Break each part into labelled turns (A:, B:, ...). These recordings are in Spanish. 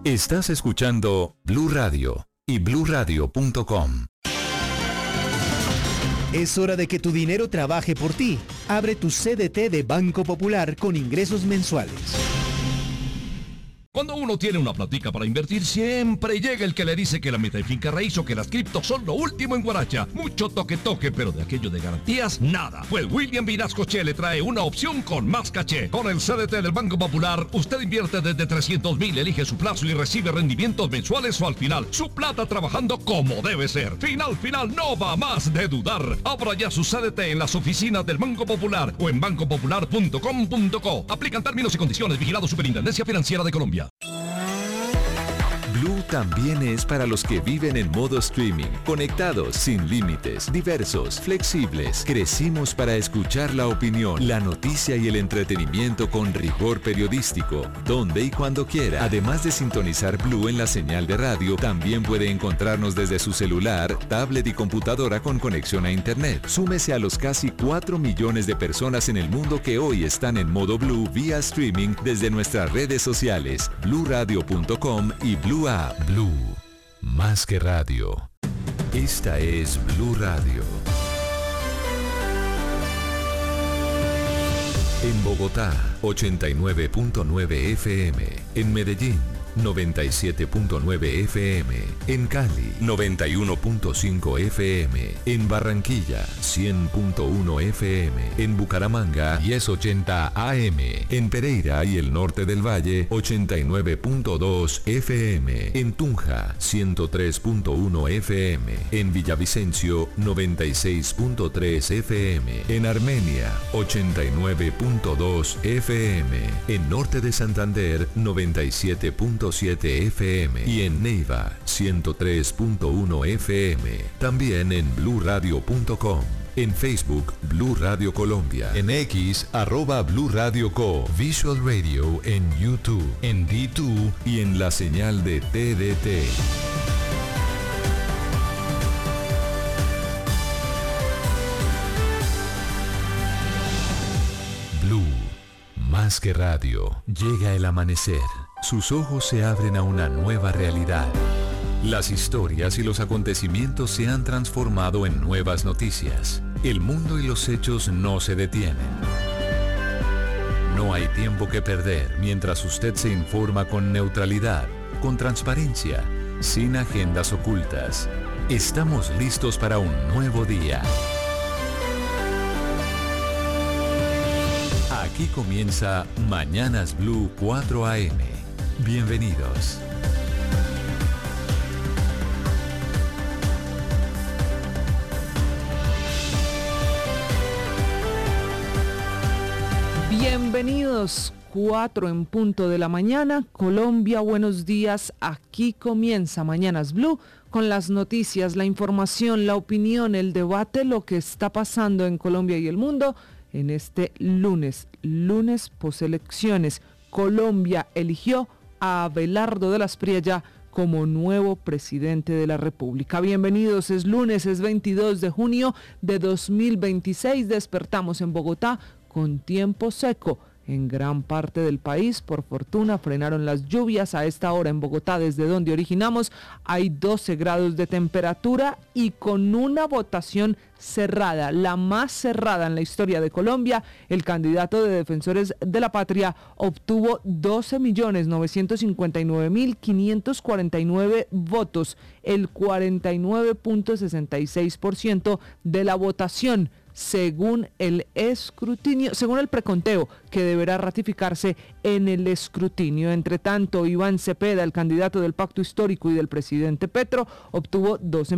A: Estás escuchando Blue Radio y BlueRadio.com.
B: Es hora de que tu dinero trabaje por ti. Abre tu CDT de Banco Popular con ingresos mensuales.
C: Cuando uno tiene una platica para invertir, siempre llega el que le dice que la meta de finca raíz o que las criptos son lo último en guaracha. Mucho toque, pero de aquello de garantías, nada. Pues William Vinasco Che le trae una opción con más caché. Con el CDT del Banco Popular, usted invierte desde 300,000, elige su plazo y recibe rendimientos mensuales o al final. Su plata trabajando como debe ser. Final, no va más de dudar. Abra ya su CDT en las oficinas del Banco Popular o en bancopopular.com.co. Aplican términos y condiciones. Vigilado Superintendencia Financiera de Colombia.
A: Blue también es para los que viven en modo streaming, conectados, sin límites, diversos, flexibles. Crecimos para escuchar la opinión, la noticia y el entretenimiento con rigor periodístico, donde y cuando quiera. Además de sintonizar Blue en la señal de radio, también puede encontrarnos desde su celular, tablet y computadora con conexión a internet. Súmese a los casi 4 millones de personas en el mundo que hoy están en modo Blue vía streaming desde nuestras redes sociales, BlueRadio.com y Blue App. Blue, más que radio. Esta es Blue Radio. En Bogotá, 89.9 FM. En Medellín, 97.9 FM. En Cali, 91.5 FM. En Barranquilla, 100.1 FM. En Bucaramanga, 1080 AM. En Pereira y el norte del Valle, 89.2 FM. En Tunja, 103.1 FM. En Villavicencio, 96.3 FM. En Armenia, 89.2 FM. En norte de Santander, 97.7 FM y en Neiva 103.1 FM. También en BlueRadio.com. En Facebook, Blue Radio Colombia. En X, @Blue Radio Co. Visual Radio en YouTube, en D2 y en la señal de TDT. Blue, más que radio. Llega el amanecer. Sus ojos se abren a una nueva realidad. Las historias y los acontecimientos se han transformado en nuevas noticias. El mundo y los hechos no se detienen. No hay tiempo que perder mientras usted se informa con neutralidad, con transparencia, sin agendas ocultas. Estamos listos para un nuevo día. Aquí comienza Mañanas Blue 4 AM. Bienvenidos.
D: Bienvenidos, 4 en punto de la mañana. Colombia, buenos días. Aquí comienza Mañanas Blue con las noticias, la información, la opinión, el debate, lo que está pasando en Colombia y el mundo en este lunes poselecciones. Colombia eligió a Abelardo de las Priella como nuevo presidente de la República. Bienvenidos, es lunes, es 22 de junio de 2026. Despertamos en Bogotá con tiempo seco. En gran parte del país, por fortuna, frenaron las lluvias. A esta hora en Bogotá, desde donde originamos, hay 12 grados de temperatura y con una votación cerrada, la más cerrada en la historia de Colombia, el candidato de Defensores de la Patria obtuvo 12.959.549 votos, el 49.66% de la votación. Según el preconteo que deberá ratificarse en el escrutinio. Entre tanto, Iván Cepeda, el candidato del Pacto Histórico y del presidente Petro, obtuvo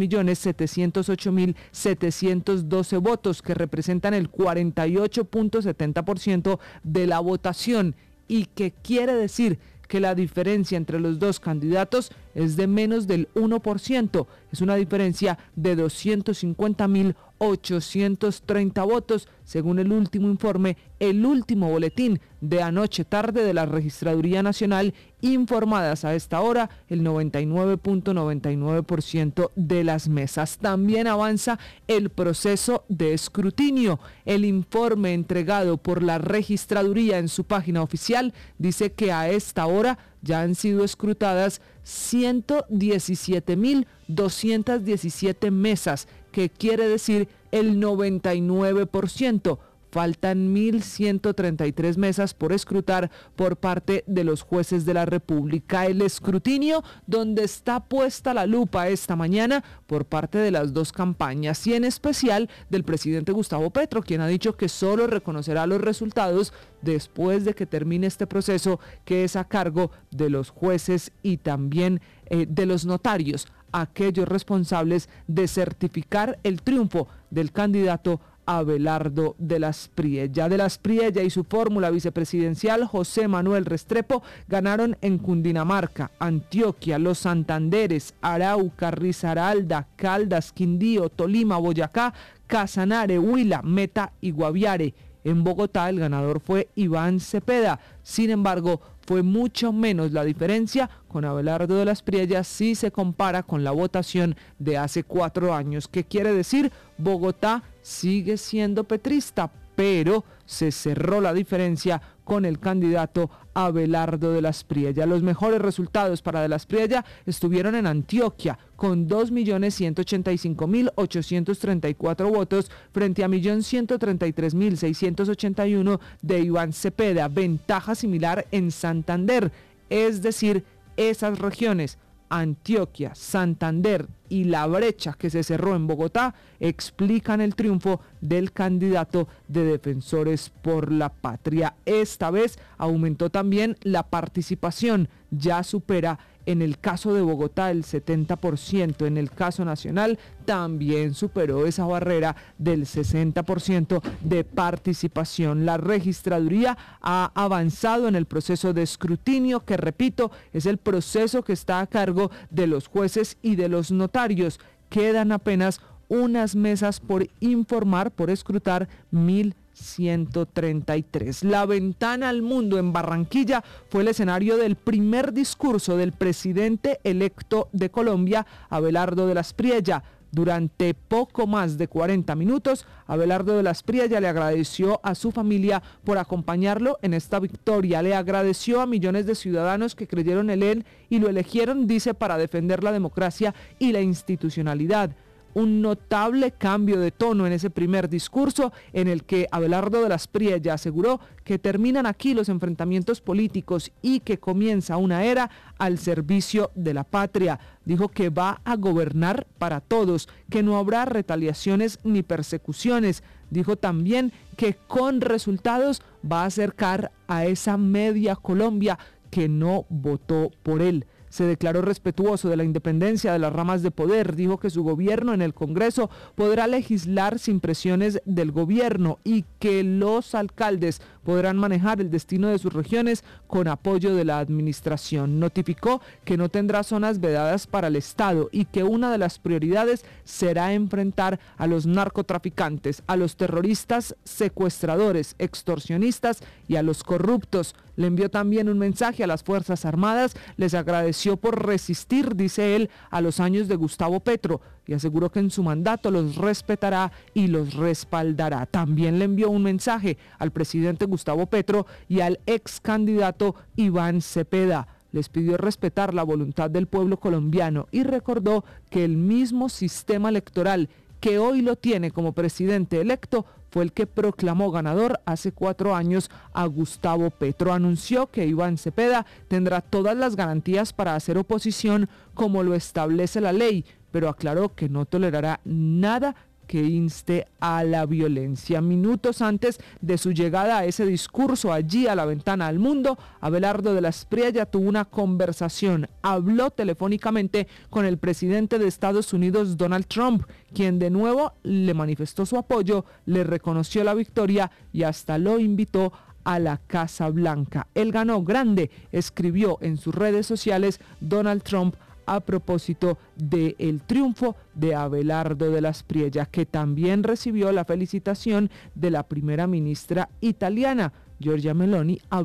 D: 12.708.712 votos, que representan el 48.70% de la votación, y que quiere decir que la diferencia entre los dos candidatos es de menos del 1%. Es una diferencia de 250.830 votos, según el último informe, el último boletín de anoche tarde de la Registraduría Nacional. Informadas a esta hora el 99.99% de las mesas. También avanza el proceso de escrutinio. El informe entregado por la Registraduría en su página oficial dice que a esta hora ya han sido escrutadas 117.217 mesas, que quiere decir el 99%. Faltan 1.133 mesas por escrutar por parte de los jueces de la República. El escrutinio donde está puesta la lupa esta mañana por parte de las dos campañas y en especial del presidente Gustavo Petro, quien ha dicho que solo reconocerá los resultados después de que termine este proceso, que es a cargo de los jueces y también de los notarios, aquellos responsables de certificar el triunfo del candidato Abelardo de las Priella. De las Priella y su fórmula vicepresidencial José Manuel Restrepo ganaron en Cundinamarca, Antioquia, Los Santanderes, Arauca, Risaralda, Caldas, Quindío, Tolima, Boyacá, Casanare, Huila, Meta y Guaviare. En Bogotá el ganador fue Iván Cepeda. Sin embargo, fue mucho menos la diferencia con Abelardo de las Priella si se compara con la votación de hace 4 años. ¿Qué quiere decir? Bogotá sigue siendo petrista, pero se cerró la diferencia con el candidato Abelardo de las Priella. Los mejores resultados para de las Priella estuvieron en Antioquia, con 2.185.834 votos frente a 1.133.681 de Iván Cepeda. Ventaja similar en Santander, es decir, esas regiones, Antioquia, Santander y la brecha que se cerró en Bogotá, explican el triunfo del candidato de Defensores por la Patria. Esta vez aumentó también la participación, ya supera en el caso de Bogotá el 70%, en el caso nacional también superó esa barrera del 60% de participación. La registraduría ha avanzado en el proceso de escrutinio, que repito, es el proceso que está a cargo de los jueces y de los notarios. Quedan apenas unas mesas por informar, por escrutar, 1.133. La ventana al mundo en Barranquilla fue el escenario del primer discurso del presidente electo de Colombia, Abelardo de las Priella. Durante poco más de 40 minutos, Abelardo de las Priella le agradeció a su familia por acompañarlo en esta victoria. Le agradeció a millones de ciudadanos que creyeron en él y lo eligieron, dice, para defender la democracia y la institucionalidad. Un notable cambio de tono en ese primer discurso, en el que Abelardo de las Priella aseguró que terminan aquí los enfrentamientos políticos y que comienza una era al servicio de la patria. Dijo que va a gobernar para todos, que no habrá retaliaciones ni persecuciones. Dijo también que con resultados va a acercar a esa media Colombia que no votó por él. Se declaró respetuoso de la independencia de las ramas de poder. Dijo que su gobierno en el Congreso podrá legislar sin presiones del gobierno y que los alcaldes podrán manejar el destino de sus regiones con apoyo de la administración. Notificó que no tendrá zonas vedadas para el Estado y que una de las prioridades será enfrentar a los narcotraficantes, a los terroristas, secuestradores, extorsionistas y a los corruptos. Le envió también un mensaje a las Fuerzas Armadas, les agradeció por resistir, dice él, a los años de Gustavo Petro y aseguró que en su mandato los respetará y los respaldará. También le envió un mensaje al presidente Gustavo Petro y al ex candidato Iván Cepeda. Les pidió respetar la voluntad del pueblo colombiano y recordó que el mismo sistema electoral que hoy lo tiene como presidente electo fue el que proclamó ganador hace 4 años a Gustavo Petro. Anunció que Iván Cepeda tendrá todas las garantías para hacer oposición como lo establece la ley, pero aclaró que no tolerará nada que inste a la violencia. Minutos antes de su llegada a ese discurso allí a la ventana al mundo, Abelardo de las Priella tuvo una conversación, habló telefónicamente con el presidente de Estados Unidos, Donald Trump, quien de nuevo le manifestó su apoyo, le reconoció la victoria y hasta lo invitó a la Casa Blanca. Él ganó grande, escribió en sus redes sociales Donald Trump a propósito del triunfo de Abelardo de las Priella, que también recibió la felicitación de la primera ministra italiana. Giorgia Meloni habló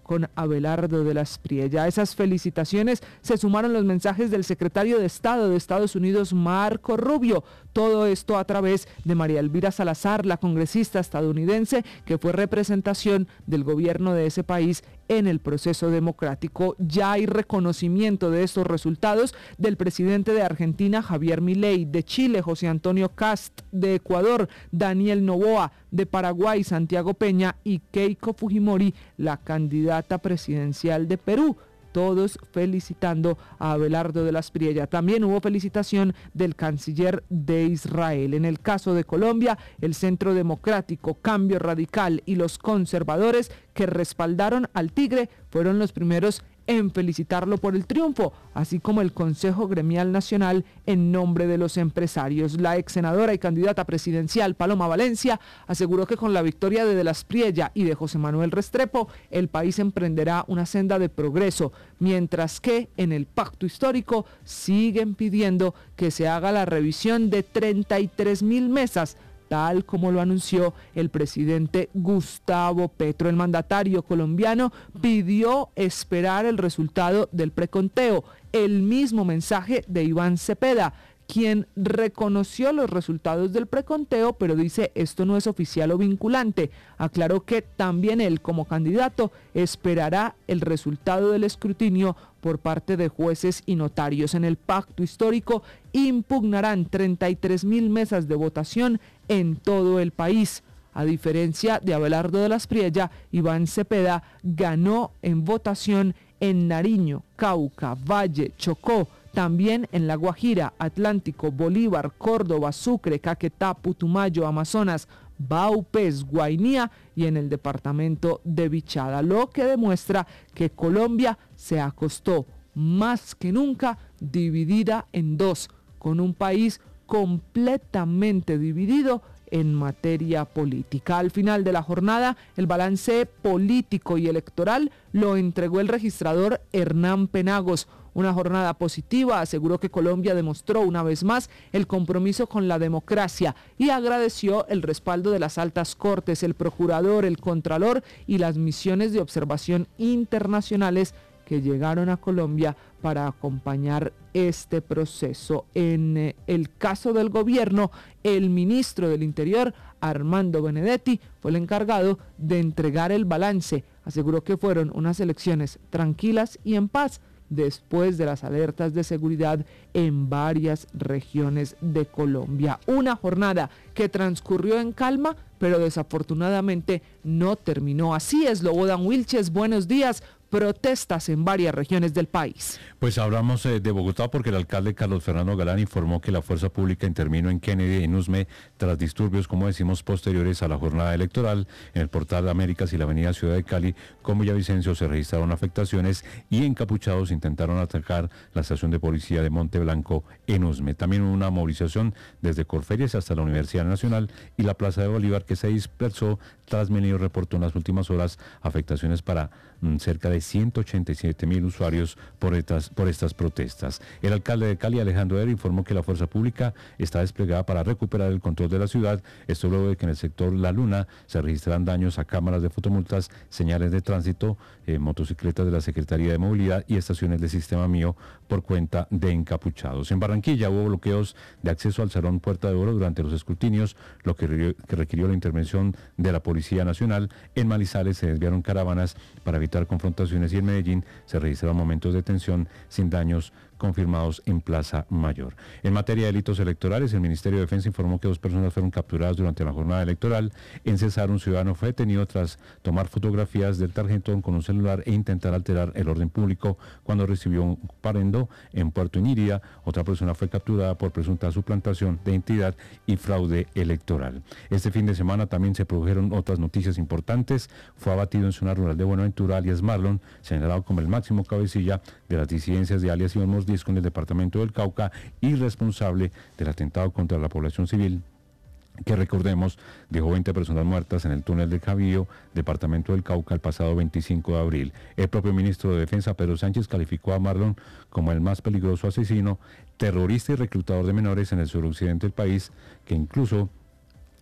D: con Abelardo de las Espriella. A esas felicitaciones se sumaron los mensajes del secretario de Estado de Estados Unidos, Marco Rubio. Todo esto a través de María Elvira Salazar, la congresista estadounidense que fue representación del gobierno de ese país en el proceso democrático. Ya hay reconocimiento de estos resultados del presidente de Argentina, Javier Milei, de Chile, José Antonio Kast, de Ecuador, Daniel Noboa, de Paraguay, Santiago Peña y Keiko Fujimori, la candidata presidencial de Perú. Todos felicitando a Abelardo de las Espriella. También hubo felicitación del canciller de Israel. En el caso de Colombia, el Centro Democrático, Cambio Radical y los conservadores que respaldaron al Tigre fueron los primeros en felicitarlo por el triunfo, así como el Consejo Gremial Nacional en nombre de los empresarios. La ex senadora y candidata presidencial Paloma Valencia aseguró que con la victoria de las Espriella y de José Manuel Restrepo, el país emprenderá una senda de progreso, mientras que en el pacto histórico siguen pidiendo que se haga la revisión de 33.000 mesas, tal como lo anunció el presidente Gustavo Petro. El mandatario colombiano pidió esperar el resultado del preconteo, el mismo mensaje de Iván Cepeda, quien reconoció los resultados del preconteo, pero dice esto no es oficial o vinculante. Aclaró que también él, como candidato, esperará el resultado del escrutinio por parte de jueces y notarios. En el pacto histórico impugnarán 33.000 mesas de votación en todo el país. A diferencia de Abelardo de las Espriella, Iván Cepeda ganó en votación en Nariño, Cauca, Valle, Chocó, también en La Guajira, Atlántico, Bolívar, Córdoba, Sucre, Caquetá, Putumayo, Amazonas, Vaupés, Guainía y en el departamento de Vichada, lo que demuestra que Colombia se acostó más que nunca dividida en dos, con un país completamente dividido en materia política. Al final de la jornada, el balance político y electoral lo entregó el registrador Hernán Penagos. Una jornada positiva, aseguró que Colombia demostró una vez más el compromiso con la democracia y agradeció el respaldo de las altas cortes, el procurador, el contralor y las misiones de observación internacionales que llegaron a Colombia para acompañar este proceso. En el caso del gobierno, el ministro del Interior, Armando Benedetti, fue el encargado de entregar el balance. Aseguró que fueron unas elecciones tranquilas y en paz, después de las alertas de seguridad en varias regiones de Colombia. Una jornada que transcurrió en calma, pero desafortunadamente no terminó. Así es, Lobodan Wilches, buenos días. Protestas en varias regiones del país.
E: Pues hablamos de Bogotá porque el alcalde Carlos Fernando Galán informó que la fuerza pública intervino en Kennedy, en Usme, tras disturbios, como decimos, posteriores a la jornada electoral. En el Portal Américas y la avenida Ciudad de Cali, con Villavicencio, se registraron afectaciones y encapuchados intentaron atacar la estación de policía de Monte Blanco en Usme. También hubo una movilización desde Corferias hasta la Universidad Nacional y la Plaza de Bolívar, que se dispersó. Transmilenio reportó en las últimas horas afectaciones para cerca de 187.000 usuarios por estas protestas. El alcalde de Cali, Alejandro Herrera, informó que la fuerza pública está desplegada para recuperar el control de la ciudad. Esto luego de que en el sector La Luna se registraran daños a cámaras de fotomultas, señales de tránsito, motocicletas de la Secretaría de Movilidad y estaciones de Sistema Mío por cuenta de encapuchados. En Barranquilla hubo bloqueos de acceso al Salón Puerta de Oro durante los escrutinios, lo que requirió la intervención de la Policía Nacional. En Manizales se desviaron caravanas para evitar confrontaciones y en Medellín se registraron momentos de tensión sin daños confirmados en Plaza Mayor. En materia de delitos electorales, el Ministerio de Defensa informó que 2 personas fueron capturadas durante la jornada electoral. En Cesar, un ciudadano fue detenido tras tomar fotografías del tarjetón con un celular e intentar alterar el orden público cuando recibió un parendo. En Puerto Inírida, otra persona fue capturada por presunta suplantación de identidad y fraude electoral. Este fin de semana también se produjeron otras noticias importantes. Fue abatido en zona rural de Buenaventura, alias Marlon, señalado como el máximo cabecilla de las disidencias de alias Iván Mordisco en el departamento del Cauca y responsable del atentado contra la población civil, que recordemos dejó 20 personas muertas en el túnel del Javío, departamento del Cauca, el pasado 25 de abril. El propio ministro de Defensa, Pedro Sánchez, calificó a Marlon como el más peligroso asesino, terrorista y reclutador de menores en el suroccidente del país, que incluso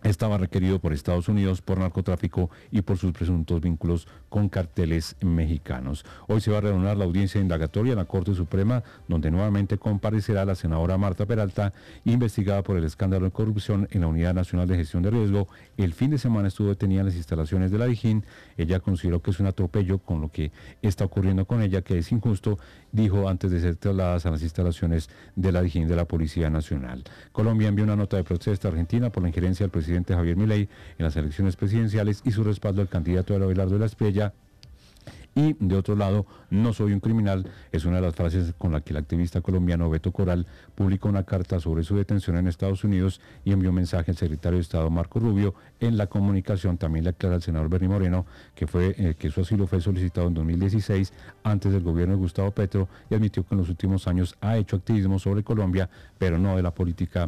E: estaba requerido por Estados Unidos por narcotráfico y por sus presuntos vínculos con carteles mexicanos. Hoy se va a reanudar la audiencia indagatoria en la Corte Suprema, donde nuevamente comparecerá la senadora Marta Peralta, investigada por el escándalo de corrupción en la Unidad Nacional de Gestión de Riesgo. El fin de semana estuvo detenida en las instalaciones de la Dijín. Ella consideró que es un atropello con lo que está ocurriendo con ella, que es injusto, dijo antes de ser trasladadas a las instalaciones de la Dijín de la Policía Nacional. Colombia envió una nota de protesta a Argentina por la injerencia del presidente Javier Milei en las elecciones presidenciales y su respaldo al candidato Abelardo de la Espriella. Y de otro lado, no soy un criminal, es una de las frases con la que el activista colombiano Beto Coral publicó una carta sobre su detención en Estados Unidos y envió un mensaje al secretario de Estado Marco Rubio. En la comunicación también le aclara al senador Bernie Moreno que su asilo fue solicitado en 2016 antes del gobierno de Gustavo Petro, y admitió que en los últimos años ha hecho activismo sobre Colombia, pero no de la política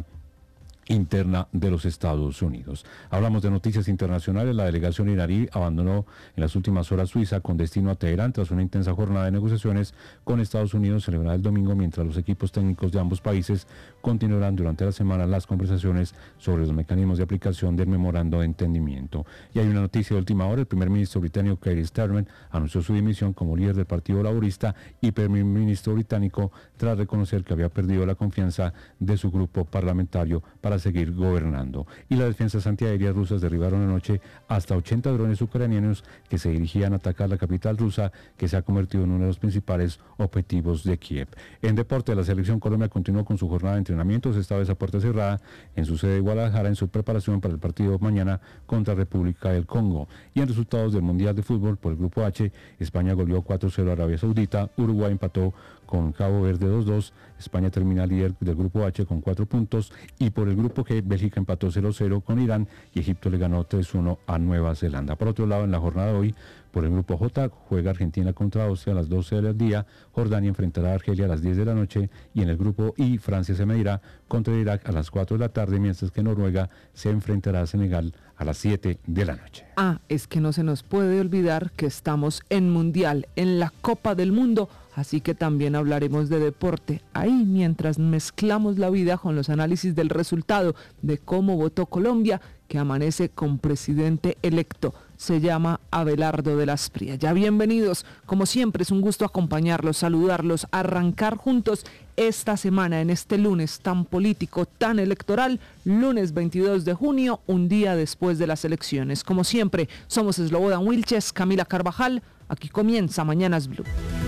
E: interna de los Estados Unidos. Hablamos de noticias internacionales. La delegación iraní abandonó en las últimas horas Suiza con destino a Teherán tras una intensa jornada de negociaciones con Estados Unidos celebrada el domingo, mientras los equipos técnicos de ambos países continuarán durante la semana las conversaciones sobre los mecanismos de aplicación del memorando de entendimiento. Y hay una noticia de última hora. El primer ministro británico Keir Starmer anunció su dimisión como líder del Partido Laborista y primer ministro británico tras reconocer que había perdido la confianza de su grupo parlamentario para seguir gobernando. Y las defensas antiaéreas rusas derribaron anoche hasta 80 drones ucranianos que se dirigían a atacar la capital rusa, que se ha convertido en uno de los principales objetivos de Kiev. En deporte, la selección Colombia continuó con su jornada de entrenamientos, esta vez a puerta cerrada, en su sede de Guadalajara, en su preparación para el partido mañana contra República del Congo. Y en resultados del Mundial de Fútbol por el Grupo H, España goleó 4-0 a Arabia Saudita, Uruguay empató con Cabo Verde 2-2, España termina líder del Grupo H con 4 puntos, y por el Grupo G, Bélgica empató 0-0 con Irán y Egipto le ganó 3-1 a Nueva Zelanda. Por otro lado, en la jornada de hoy, por el Grupo J, juega Argentina contra Austria a las 12 del día, Jordania enfrentará a Argelia a las 10 de la noche, y en el Grupo I, Francia se medirá contra Irak a las 4 de la tarde, mientras que Noruega se enfrentará a Senegal a las 7 de la noche.
D: Es que no se nos puede olvidar que estamos en Mundial, en la Copa del Mundo, así que también hablaremos de deporte ahí mientras mezclamos la vida con los análisis del resultado de cómo votó Colombia, que amanece con presidente electo. Se llama Abelardo de la Espriella. Ya bienvenidos, como siempre es un gusto acompañarlos, saludarlos, arrancar juntos esta semana en este lunes tan político, tan electoral, lunes 22 de junio, un día después de las elecciones. Como siempre, somos Slobodan Wilches, Camila Carvajal, aquí comienza Mañanas Blue.